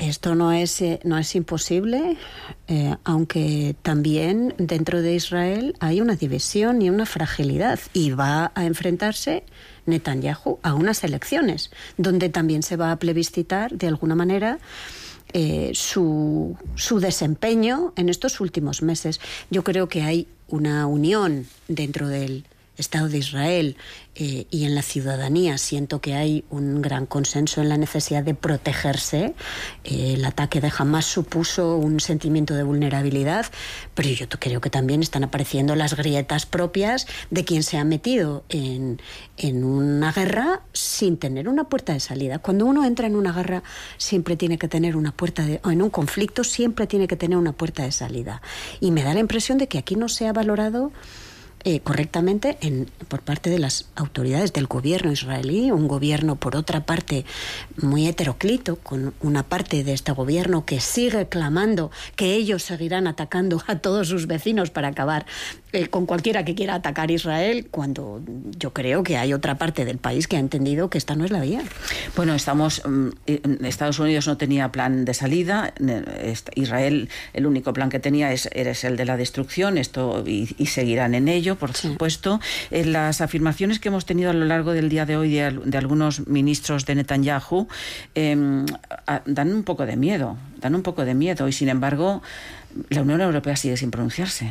Esto no es imposible, aunque también dentro de Israel hay una división y una fragilidad, y va a enfrentarse Netanyahu a unas elecciones, donde también se va a plebiscitar de alguna manera su desempeño en estos últimos meses. Yo creo que hay una unión dentro del Estado de Israel y en la ciudadanía. Siento que hay un gran consenso en la necesidad de protegerse. El ataque de Hamás supuso un sentimiento de vulnerabilidad, pero yo creo que también están apareciendo las grietas propias de quien se ha metido en una guerra sin tener una puerta de salida. Cuando uno entra en una guerra siempre tiene que tener una puerta o en un conflicto siempre tiene que tener una puerta de salida. Y me da la impresión de que aquí no se ha valorado correctamente por parte de las autoridades del gobierno israelí, un gobierno por otra parte muy heteroclito, con una parte de este gobierno que sigue clamando que ellos seguirán atacando a todos sus vecinos para acabar con cualquiera que quiera atacar Israel, cuando yo creo que hay otra parte del país que ha entendido que esta no es la vía. Bueno, Estados Unidos no tenía plan de salida, Israel el único plan que tenía es el de la destrucción, y seguirán en ello, por supuesto. Las afirmaciones que hemos tenido a lo largo del día de hoy de algunos ministros de Netanyahu dan un poco de miedo, y sin embargo la Unión Europea sigue sin pronunciarse.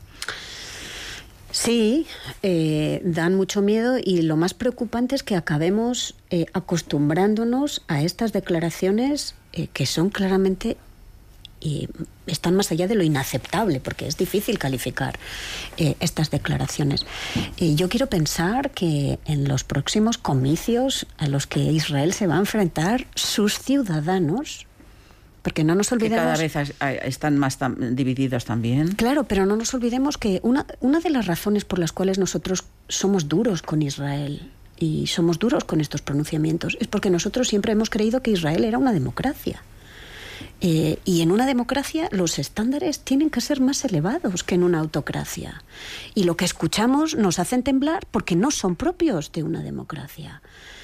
Sí, dan mucho miedo, y lo más preocupante es que acabemos acostumbrándonos a estas declaraciones que son claramente están más allá de lo inaceptable, porque es difícil calificar estas declaraciones. Yo quiero pensar que en los próximos comicios a los que Israel se va a enfrentar, sus ciudadanos, porque no nos olvidemos que cada vez están más divididos también. Claro, pero no nos olvidemos que una de las razones por las cuales nosotros somos duros con Israel y somos duros con estos pronunciamientos es porque nosotros siempre hemos creído que Israel era una democracia. Y en una democracia los estándares tienen que ser más elevados que en una autocracia. Y lo que escuchamos nos hacen temblar porque no son propios de una democracia.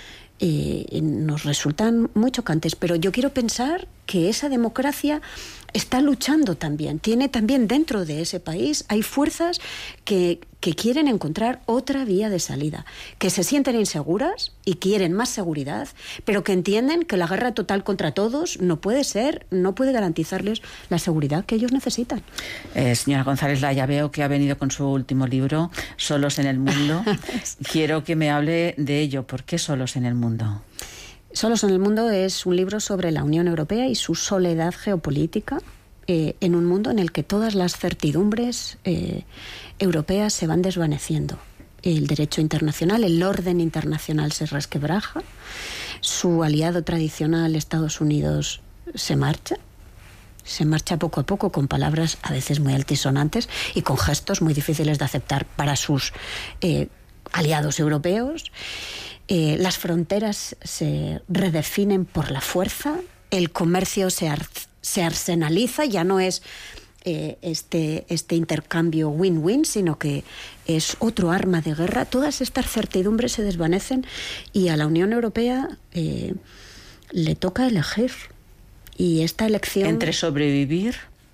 Nos resultan muy chocantes, pero yo quiero pensar que esa democracia está luchando también. Tiene también dentro de ese país, hay fuerzas que quieren encontrar otra vía de salida, que se sienten inseguras y quieren más seguridad, pero que entienden que la guerra total contra todos no puede garantizarles la seguridad que ellos necesitan. Señora González Laya, veo que ha venido con su último libro, Solos en el Mundo. Quiero que me hable de ello. ¿Por qué Solos en el Mundo? Solos en el Mundo es un libro sobre la Unión Europea y su soledad geopolítica en un mundo en el que todas las certidumbres europeas se van desvaneciendo. El derecho internacional, el orden internacional se resquebraja, su aliado tradicional, Estados Unidos, se marcha poco a poco con palabras a veces muy altisonantes y con gestos muy difíciles de aceptar para sus aliados europeos. Las fronteras se redefinen por la fuerza, el comercio se arsenaliza, ya no es este intercambio win-win, sino que es otro arma de guerra. Todas estas certidumbres se desvanecen y a la Unión Europea le toca elegir. Y esta elección... ¿Entre sobrevivir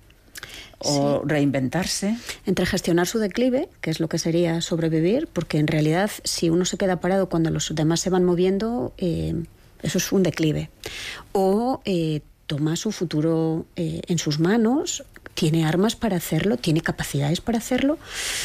o reinventarse? Entre gestionar su declive, que es lo que sería sobrevivir, porque en realidad si uno se queda parado cuando los demás se van moviendo, eso es un declive. O toma su futuro en sus manos, tiene armas para hacerlo, tiene capacidades para hacerlo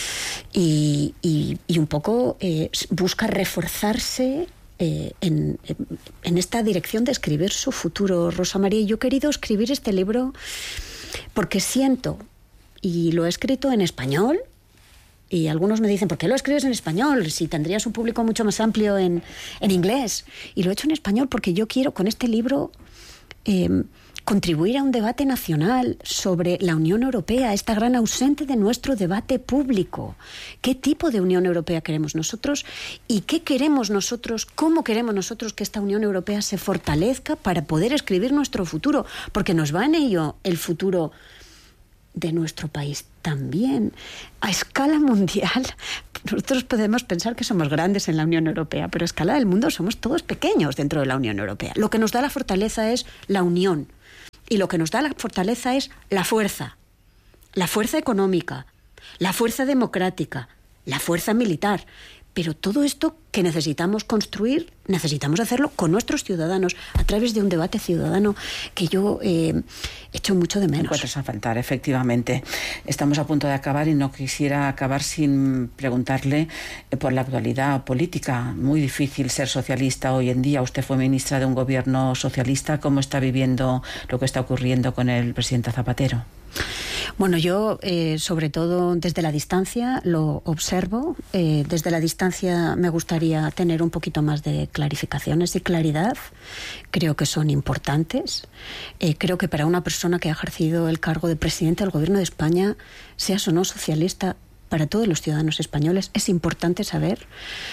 y un poco busca reforzarse en esta dirección de escribir su futuro. Rosa María, yo he querido escribir este libro porque siento, y lo he escrito en español, y algunos me dicen, ¿por qué lo escribes en español? Si tendrías un público mucho más amplio en inglés. Y lo he hecho en español porque yo quiero con este libro contribuir a un debate nacional sobre la Unión Europea, esta gran ausente de nuestro debate público. ¿Qué tipo de Unión Europea queremos nosotros? ¿Y qué queremos nosotros? ¿Cómo queremos nosotros que esta Unión Europea se fortalezca para poder escribir nuestro futuro? Porque nos va en ello el futuro de nuestro país también. A escala mundial, nosotros podemos pensar que somos grandes en la Unión Europea, pero a escala del mundo somos todos pequeños dentro de la Unión Europea. Lo que nos da la fortaleza es la unión. Y lo que nos da la fortaleza es la fuerza económica, la fuerza democrática, la fuerza militar. Pero todo esto que necesitamos construir, necesitamos hacerlo con nuestros ciudadanos, a través de un debate ciudadano que yo echo mucho de menos. Encuentras a faltar, efectivamente. Estamos a punto de acabar y no quisiera acabar sin preguntarle por la actualidad política. Muy difícil ser socialista hoy en día. Usted fue ministra de un gobierno socialista. ¿Cómo está viviendo lo que está ocurriendo con el presidente Zapatero? Bueno, yo sobre todo desde la distancia lo observo. Desde la distancia me gustaría tener un poquito más de clarificaciones y claridad. Creo que son importantes. Creo que para una persona que ha ejercido el cargo de presidente del Gobierno de España, seas o no socialista, para todos los ciudadanos españoles es importante saber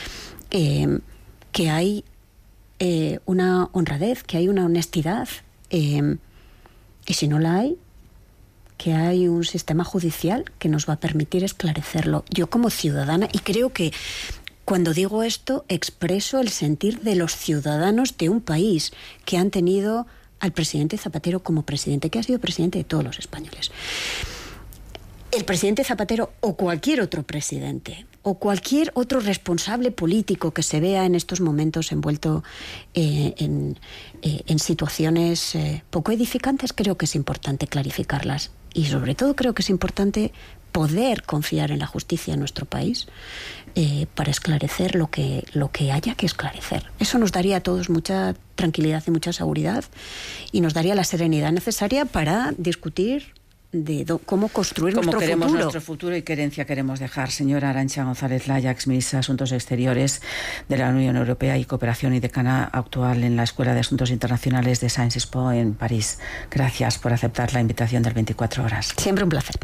que hay una honradez, que hay una honestidad. Y si no la hay, que hay un sistema judicial que nos va a permitir esclarecerlo. Yo como ciudadana, y creo que cuando digo esto expreso el sentir de los ciudadanos de un país que han tenido al presidente Zapatero como presidente, que ha sido presidente de todos los españoles. El presidente Zapatero o cualquier otro presidente o cualquier otro responsable político que se vea en estos momentos envuelto en situaciones poco edificantes, creo que es importante clarificarlas. Y sobre todo creo que es importante poder confiar en la justicia en nuestro país para esclarecer lo que haya que esclarecer. Eso nos daría a todos mucha tranquilidad y mucha seguridad y nos daría la serenidad necesaria para discutir de cómo construir nuestro futuro y qué herencia queremos dejar. Señora Arantxa González Laya, exministra de Asuntos Exteriores de la Unión Europea y Cooperación y decana actual en la Escuela de Asuntos Internacionales de Sciences Po en París. Gracias por aceptar la invitación del 24 Horas. Siempre un placer.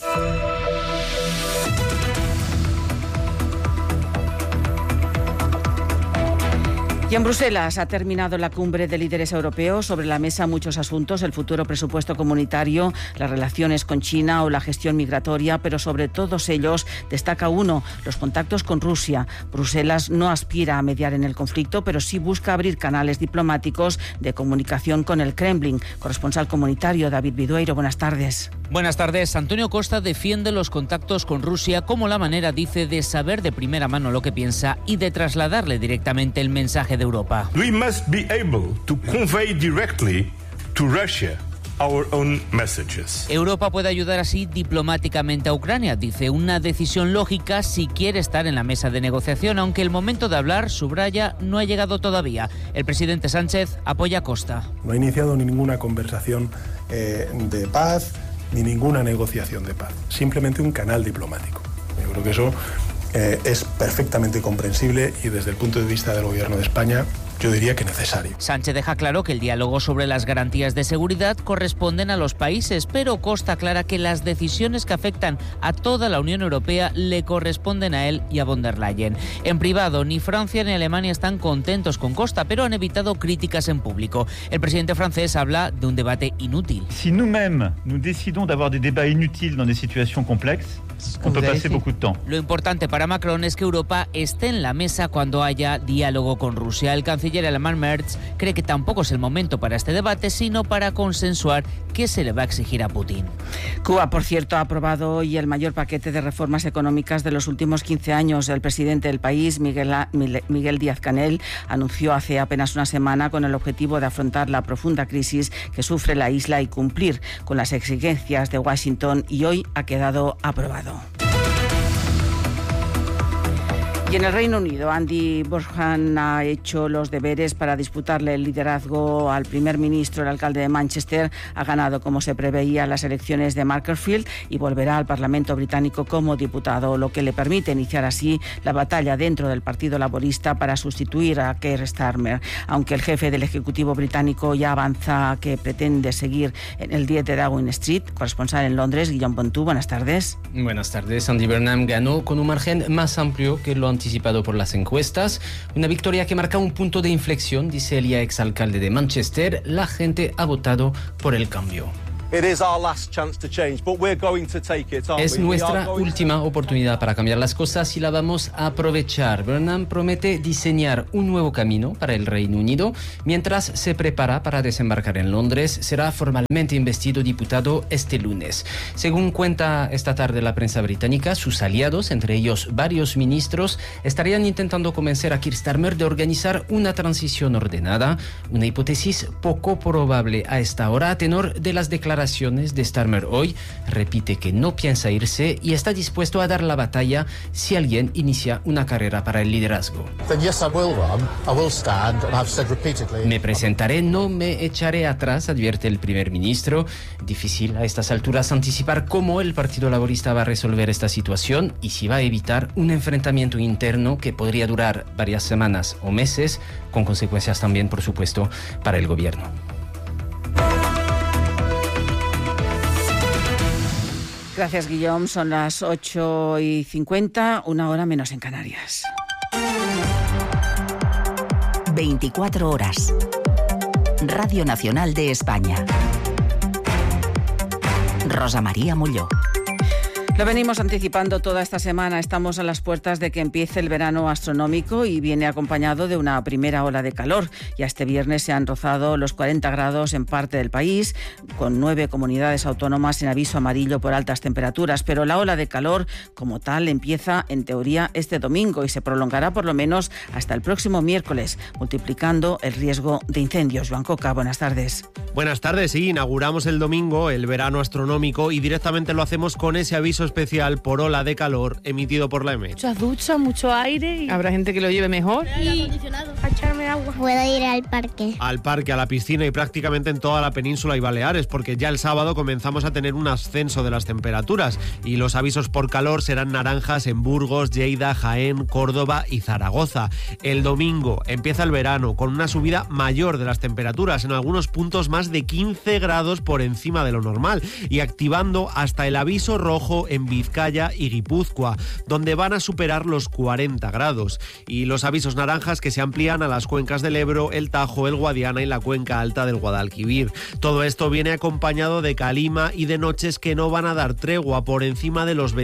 Y en Bruselas ha terminado la cumbre de líderes europeos. Sobre la mesa muchos asuntos, el futuro presupuesto comunitario, las relaciones con China o la gestión migratoria, pero sobre todos ellos destaca uno, los contactos con Rusia. Bruselas no aspira a mediar en el conflicto, pero sí busca abrir canales diplomáticos de comunicación con el Kremlin. Corresponsal comunitario David Vidueiro, buenas tardes. Buenas tardes. Antonio Costa defiende los contactos con Rusia como la manera, dice, de saber de primera mano lo que piensa y de trasladarle directamente el mensaje de Europa. We must be able to convey directly to Russia our own messages. Europa puede ayudar así diplomáticamente a Ucrania, dice, una decisión lógica si quiere estar en la mesa de negociación, aunque el momento de hablar, subraya, no ha llegado todavía. El presidente Sánchez apoya a Costa. No ha iniciado ninguna conversación de paz ni ninguna negociación de paz, simplemente un canal diplomático. Yo creo que eso es perfectamente comprensible y desde el punto de vista del Gobierno de España yo diría que necesario. Sánchez deja claro que el diálogo sobre las garantías de seguridad corresponden a los países, pero Costa aclara que las decisiones que afectan a toda la Unión Europea le corresponden a él y a von der Leyen. En privado, ni Francia ni Alemania están contentos con Costa, pero han evitado críticas en público. El presidente francés habla de un debate inútil. Si nous-mêmes nous décidons d'avoir des débats inutiles dans des situations complexes, on peut passer beaucoup de temps. Lo importante para Macron es que Europa esté en la mesa cuando haya diálogo con Rusia. El canciller alemán Merz cree que tampoco es el momento para este debate, sino para consensuar qué se le va a exigir a Putin. Cuba, por cierto, ha aprobado hoy el mayor paquete de reformas económicas de los últimos 15 años. El presidente del país, Miguel Díaz-Canel, anunció hace apenas una semana con el objetivo de afrontar la profunda crisis que sufre la isla y cumplir con las exigencias de Washington, y hoy ha quedado aprobado. Y en el Reino Unido, Andy Burnham ha hecho los deberes para disputarle el liderazgo al primer ministro. El alcalde de Manchester ha ganado, como se preveía, las elecciones de Macclesfield y volverá al Parlamento británico como diputado, lo que le permite iniciar así la batalla dentro del Partido Laborista para sustituir a Keir Starmer. Aunque el jefe del Ejecutivo británico ya avanza que pretende seguir en el 10 de Downing Street. Corresponsal en Londres, Guillaume Pontú, buenas tardes. Buenas tardes. Andy Burnham ganó con un margen más amplio que lo anticipado por las encuestas. Una victoria que marca un punto de inflexión, dice el ya exalcalde de Manchester. La gente ha votado por el cambio. Es nuestra última oportunidad para cambiar las cosas y la vamos a aprovechar. Burnham promete diseñar un nuevo camino para el Reino Unido. Mientras se prepara para desembarcar en Londres, será formalmente investido diputado este lunes. Según cuenta esta tarde la prensa británica, sus aliados, entre ellos varios ministros, estarían intentando convencer a Keir Starmer de organizar una transición ordenada, una hipótesis poco probable a esta hora a tenor de las declaraciones de Starmer hoy. Repite que no piensa irse y está dispuesto a dar la batalla si alguien inicia una carrera para el liderazgo. Me presentaré, no me echaré atrás, advierte el primer ministro. Difícil a estas alturas anticipar cómo el Partido Laborista va a resolver esta situación y si va a evitar un enfrentamiento interno que podría durar varias semanas o meses, con consecuencias también, por supuesto, para el gobierno. Gracias, Guillaume. Son las 8:50, 1 menos en Canarias. 24 horas. Radio Nacional de España. Rosa María Molló. Lo venimos anticipando toda esta semana. Estamos a las puertas de que empiece el verano astronómico y viene acompañado de una primera ola de calor. Ya este viernes se han rozado los 40 grados en parte del país, con 9 comunidades autónomas en aviso amarillo por altas temperaturas. Pero la ola de calor, como tal, empieza en teoría este domingo y se prolongará por lo menos hasta el próximo miércoles, multiplicando el riesgo de incendios. Joan Coca, buenas tardes. Buenas tardes, sí, inauguramos el domingo el verano astronómico y directamente lo hacemos con ese aviso especial por ola de calor emitido por la EMET. Muchas duchas, mucho aire y habrá gente que lo lleve mejor. Y a echarme agua. Puedo ir al parque. Al parque, a la piscina y prácticamente en toda la península y Baleares, porque ya el sábado comenzamos a tener un ascenso de las temperaturas y los avisos por calor serán naranjas en Burgos, Lleida, Jaén, Córdoba y Zaragoza. El domingo empieza el verano con una subida mayor de las temperaturas, en algunos puntos más de 15 grados por encima de lo normal y activando hasta el aviso rojo en Vizcaya y Guipúzcoa, donde van a superar los 40 grados. Y los avisos naranjas que se amplían a las cuencas del Ebro, el Tajo, el Guadiana y la cuenca alta del Guadalquivir. Todo esto viene acompañado de calima y de noches que no van a dar tregua por encima de los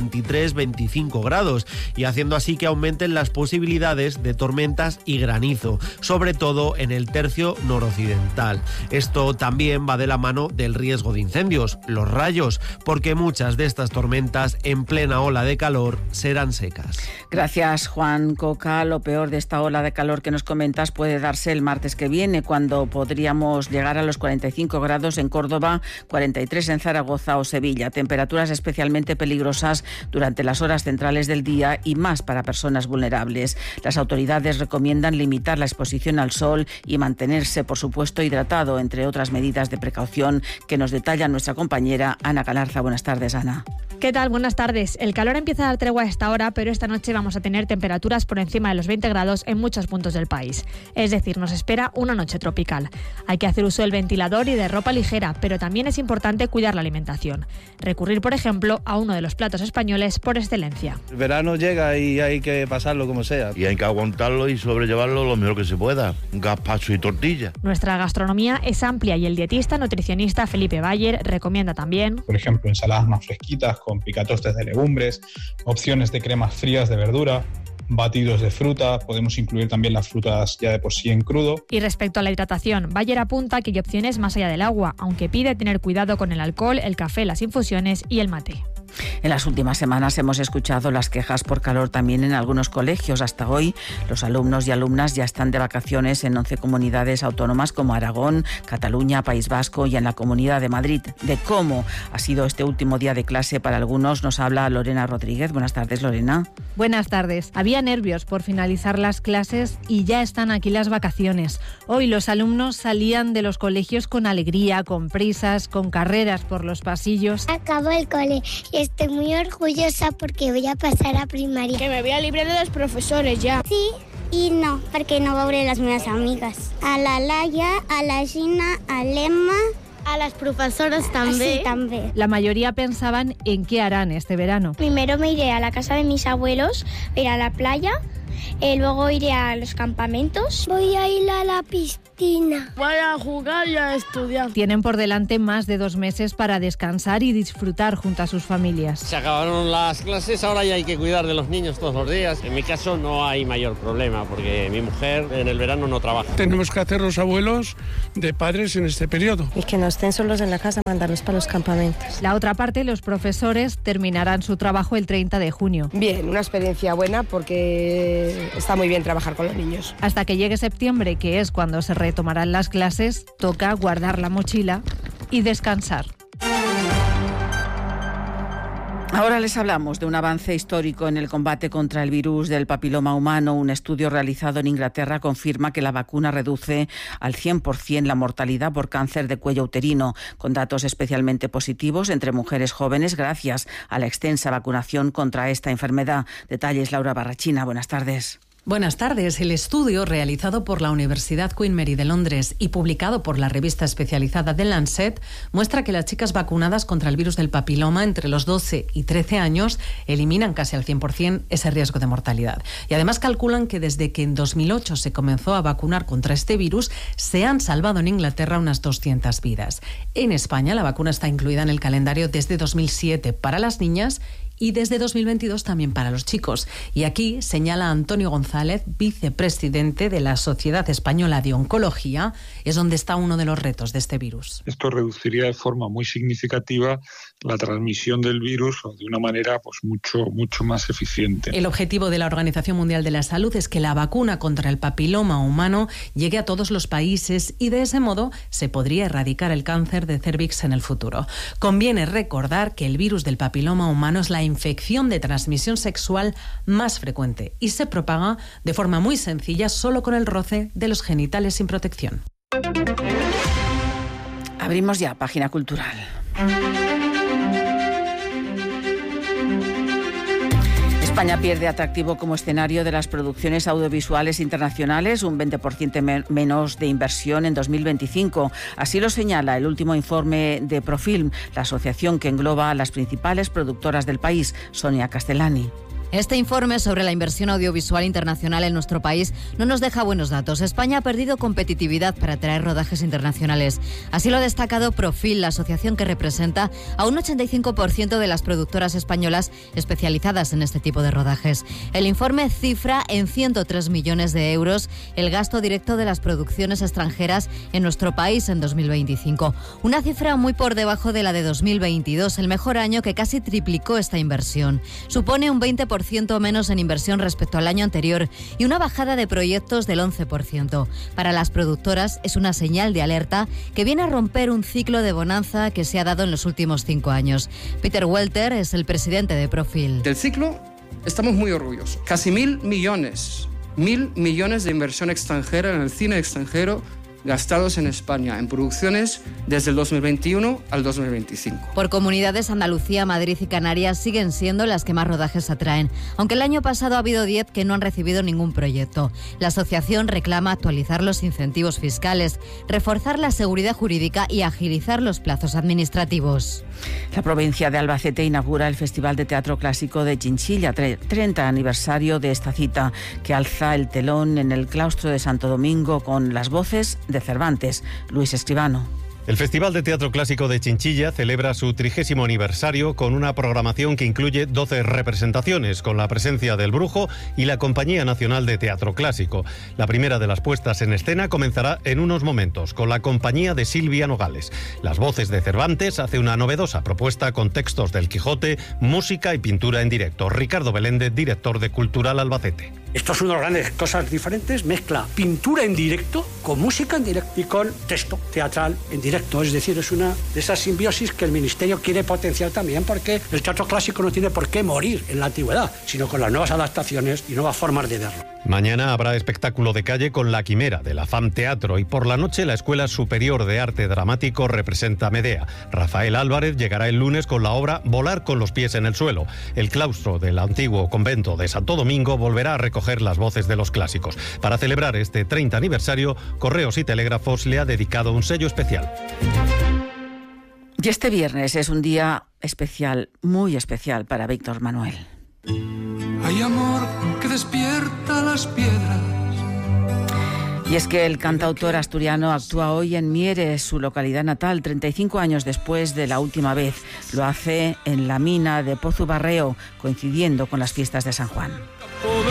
23-25 grados y haciendo así que aumenten las posibilidades de tormentas y granizo, sobre todo en el tercio noroccidental. Esto también va de la mano del riesgo de incendios, los rayos, porque muchas de estas tormentas en plena ola de calor serán secas. Gracias, Juan Coca. Lo peor de esta ola de calor que nos comentas puede darse el martes que viene, cuando podríamos llegar a los 45 grados en Córdoba, 43 en Zaragoza o Sevilla. Temperaturas especialmente peligrosas durante las horas centrales del día y más para personas vulnerables. Las autoridades recomiendan limitar la exposición al sol y mantenerse, por supuesto, hidratado, entre otras medidas de precaución que nos detalla nuestra compañera Ana Galarza. Buenas tardes, Ana. ¿Qué tal? Buenas tardes. El calor empieza a dar tregua a esta hora, pero esta noche vamos a tener temperaturas por encima de los 20 grados en muchos puntos del país. Es decir, nos espera una noche tropical. Hay que hacer uso del ventilador y de ropa ligera, pero también es importante cuidar la alimentación. Recurrir, por ejemplo, a uno de los platos españoles por excelencia. El verano llega y hay que pasarlo como sea. Y hay que aguantarlo y sobrellevarlo lo mejor que se pueda. Gazpacho y tortilla. Nuestra gastronomía es amplia y el dietista nutricionista Felipe Bayer recomienda también, por ejemplo, ensaladas más fresquitas con picatostes de legumbres, opciones de cremas frías de verdura, batidos de fruta, podemos incluir también las frutas ya de por sí en crudo. Y respecto a la hidratación, Bayer apunta que hay opciones más allá del agua, aunque pide tener cuidado con el alcohol, el café, las infusiones y el mate. En las últimas semanas hemos escuchado las quejas por calor también en algunos colegios. Hasta hoy, los alumnos y alumnas ya están de vacaciones en 11 comunidades autónomas como Aragón, Cataluña, País Vasco y en la Comunidad de Madrid. De cómo ha sido este último día de clase para algunos nos habla Lorena Rodríguez. Buenas tardes, Lorena. Buenas tardes. Había nervios por finalizar las clases y ya están aquí las vacaciones. Hoy los alumnos salían de los colegios con alegría, con prisas, con carreras por los pasillos. Acabo el cole y estoy muy orgullosa porque voy a pasar a primaria. Que me voy a librar de los profesores ya. Sí y no, porque no va a ver las mismas amigas. A la Laia, a la Gina, a l'Emma, a las profesoras también. Sí, también. La mayoría pensaban en qué harán este verano. Primero me iré a la casa de mis abuelos, ir a la playa Luego iré a los campamentos. Voy a ir a la piscina. Voy a jugar y a estudiar. Tienen por delante más de 2 meses para descansar y disfrutar junto a sus familias. Se acabaron las clases, ahora ya hay que cuidar de los niños todos los días. En mi caso no hay mayor problema porque mi mujer en el verano no trabaja. Tenemos que hacer los abuelos de padres en este periodo. Y que no estén solos en la casa, mandarlos para los campamentos. La otra parte, los profesores terminarán su trabajo el 30 de junio. Bien, una experiencia buena porque está muy bien trabajar con los niños. Hasta que llegue septiembre, que es cuando se retomarán las clases, toca guardar la mochila y descansar. Ahora les hablamos de un avance histórico en el combate contra el virus del papiloma humano. Un estudio realizado en Inglaterra confirma que la vacuna reduce al 100% la mortalidad por cáncer de cuello uterino, con datos especialmente positivos entre mujeres jóvenes gracias a la extensa vacunación contra esta enfermedad. Detalles, Laura Barrachina. Buenas tardes. Buenas tardes. El estudio realizado por la Universidad Queen Mary de Londres y publicado por la revista especializada The Lancet muestra que las chicas vacunadas contra el virus del papiloma entre los 12 y 13 años eliminan casi al 100% ese riesgo de mortalidad. Y además calculan que desde que en 2008 se comenzó a vacunar contra este virus, se han salvado en Inglaterra unas 200 vidas. En España la vacuna está incluida en el calendario desde 2007 para las niñas y desde 2022 también para los chicos. Y aquí señala Antonio González, vicepresidente de la Sociedad Española de Oncología, es donde está uno de los retos de este virus. Esto reduciría de forma muy significativa la transmisión del virus de una manera mucho más eficiente. El objetivo de la Organización Mundial de la Salud es que la vacuna contra el papiloma humano llegue a todos los países y de ese modo se podría erradicar el cáncer de cérvix en el futuro. Conviene recordar que el virus del papiloma humano es la infección de transmisión sexual más frecuente y se propaga de forma muy sencilla solo con el roce de los genitales sin protección. Abrimos ya página cultural. España pierde atractivo como escenario de las producciones audiovisuales internacionales, un 20% menos de inversión en 2025. Así lo señala el último informe de Profilm, la asociación que engloba a las principales productoras del país. Sonia Castellani. Este informe sobre la inversión audiovisual internacional en nuestro país no nos deja buenos datos. España ha perdido competitividad para atraer rodajes internacionales. Así lo ha destacado Profil, la asociación que representa a un 85% de las productoras españolas especializadas en este tipo de rodajes. El informe cifra en 103 millones de euros el gasto directo de las producciones extranjeras en nuestro país en 2025. Una cifra muy por debajo de la de 2022, el mejor año que casi triplicó esta inversión. Supone un 20% menos en inversión respecto al año anterior y una bajada de proyectos del 11%. Para las productoras es una señal de alerta que viene a romper un ciclo de bonanza que se ha dado en los últimos 5 años. Peter Welter es el presidente de Profil. Del ciclo estamos muy orgullosos. Casi 1.000 millones de inversión extranjera en el cine extranjero gastados en España en producciones desde el 2021 al 2025. Por comunidades, Andalucía, Madrid y Canarias siguen siendo las que más rodajes atraen, aunque el año pasado ha habido 10 que no han recibido ningún proyecto. La asociación reclama actualizar los incentivos fiscales, reforzar la seguridad jurídica y agilizar los plazos administrativos. La provincia de Albacete inaugura el Festival de Teatro Clásico de Chinchilla, 30 aniversario de esta cita, que alza el telón en el claustro de Santo Domingo con las voces de Cervantes. Luis Escribano. El Festival de Teatro Clásico de Chinchilla celebra su 30º aniversario con una programación que incluye 12 representaciones, con la presencia del Brujo y la Compañía Nacional de Teatro Clásico. La primera de las puestas en escena comenzará en unos momentos, con la compañía de Silvia Nogales. Las voces de Cervantes hace una novedosa propuesta con textos del Quijote, música y pintura en directo. Ricardo Beléndez, director de Cultural Albacete. Esto es una de las grandes cosas diferentes, mezcla pintura en directo con música en directo y con texto teatral en directo. Es decir, es una de esas simbiosis que el Ministerio quiere potenciar también, porque el teatro clásico no tiene por qué morir en la antigüedad, sino con las nuevas adaptaciones y nuevas formas de verlo. Mañana habrá espectáculo de calle con La Quimera de la FAM Teatro y por la noche la Escuela Superior de Arte Dramático representa Medea. Rafael Álvarez llegará el lunes con la obra Volar con los pies en el suelo. El claustro del antiguo convento de Santo Domingo volverá a recoger las voces de los clásicos. Para celebrar este 30 aniversario, Correos y Telégrafos le ha dedicado un sello especial. Y este viernes es un día especial, muy especial para Víctor Manuel. Hay amor que despierta las piedras. Y es que el cantautor asturiano actúa hoy en Mieres, su localidad natal, 35 años después de la última vez. Lo hace en la mina de Pozubarreo, coincidiendo con las fiestas de San Juan.